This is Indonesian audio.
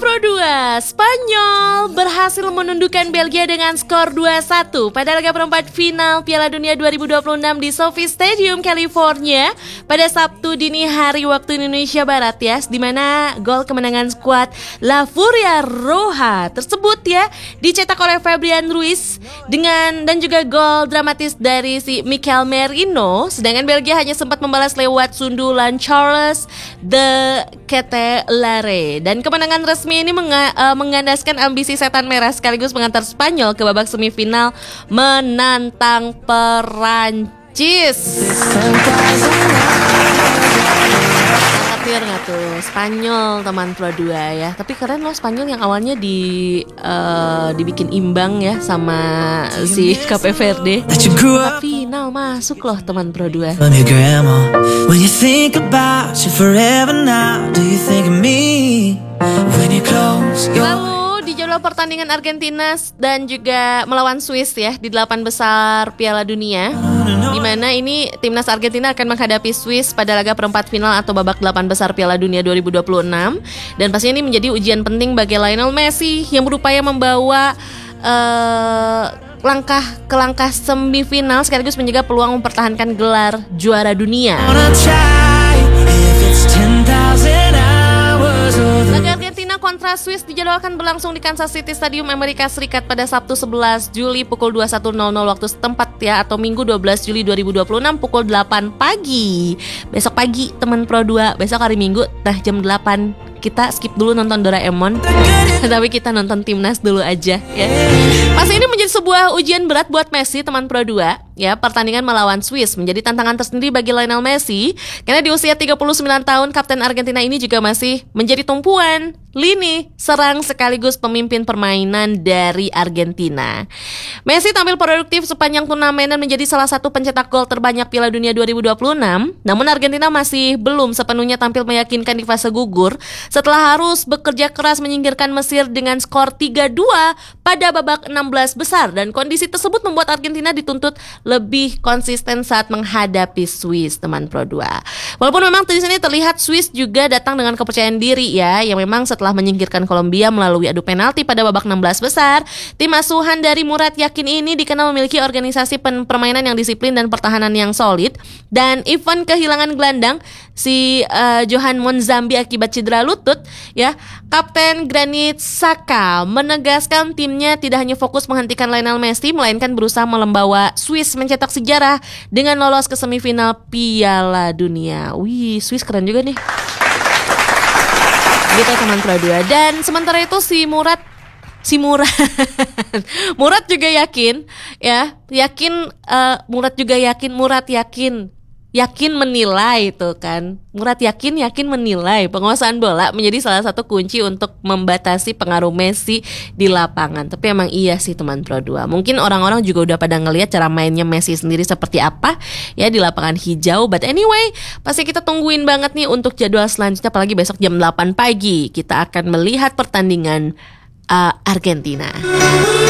Pro 2, Spanyol berhasil menundukkan Belgia dengan skor 2-1 pada laga perempat final Piala Dunia 2026 di SoFi Stadium, California pada Sabtu dini hari waktu Indonesia Barat ya, di mana gol kemenangan skuad La Furia Roja tersebut ya dicetak oleh Fabian Ruiz dan juga gol dramatis dari si Mikel Merino, sedangkan Belgia hanya sempat membalas lewat sundulan Charles de Ketelaere. Dan kemenangan resmi ini mengandaskan ambisi setan merah sekaligus mengantar Spanyol ke babak semifinal menantang Perancis. Clear nggak tuh Spanyol teman Pro 2 ya. Tapi keren loh Spanyol yang awalnya dibikin imbang ya sama si Cape Verde, final masuk loh teman Pro 2. Lalu di jadwal pertandingan Argentina dan juga melawan Swiss ya di 8 besar Piala Dunia, di mana ini timnas Argentina akan menghadapi Swiss pada laga perempat final atau babak 8 besar Piala Dunia 2026. Dan pastinya ini menjadi ujian penting bagi Lionel Messi yang berupaya membawa langkah semifinal sekaligus menjaga peluang mempertahankan gelar juara dunia. Laga Argentina kontra Swiss dijadwalkan berlangsung di Kansas City Stadium, Amerika Serikat pada Sabtu 11 Juli pukul 21.00 waktu setempat ya, atau Minggu 12 Juli 2026 pukul 8 pagi. Besok pagi teman Pro 2, besok hari Minggu jam 8 kita skip dulu nonton Doraemon, tapi kita nonton timnas dulu aja ya. Pasti ini menjadi sebuah ujian berat buat Messi teman Pro 2 ya. Pertandingan melawan Swiss menjadi tantangan tersendiri bagi Lionel Messi karena di usia 39 tahun Kapten Argentina ini juga masih menjadi tumpuan lini serang sekaligus pemimpin permainan dari Argentina. Messi tampil produktif sepanjang turnamen dan menjadi salah satu pencetak gol terbanyak Piala Dunia 2026. Namun Argentina masih belum sepenuhnya tampil meyakinkan di fase gugur setelah harus bekerja keras menyingkirkan Mesir dengan skor 3-2 pada babak 16 besar, dan kondisi tersebut membuat Argentina dituntut lebih konsisten saat menghadapi Swiss teman Pro 2. Walaupun memang di sini terlihat Swiss juga datang dengan kepercayaan diri ya, yang memang setelah menyingkirkan Kolombia melalui adu penalti pada babak 16 besar, tim asuhan dari Murat Yakin ini dikenal memiliki organisasi permainan yang disiplin dan pertahanan yang solid. Dan event kehilangan gelandang si Johan Monzambi akibat cedera lutut ya, Kapten Granit Xhaka menegaskan timnya tidak hanya fokus menghentikan Lionel Messi, melainkan berusaha membawa Swiss mencetak sejarah dengan lolos ke semifinal Piala Dunia. Wih, Swiss keren juga nih. Gitu teman Pro 2. Dan sementara itu Murat juga yakin ya, Murat yakin menilai itu kan. Murat yakin menilai penguasaan bola menjadi salah satu kunci untuk membatasi pengaruh Messi di lapangan. Tapi emang iya sih teman Pro 2. Mungkin orang-orang juga udah pada ngelihat cara mainnya Messi sendiri seperti apa ya di lapangan hijau. But anyway, pasti kita tungguin banget nih untuk jadwal selanjutnya, apalagi besok jam 8 pagi kita akan melihat pertandingan Argentina.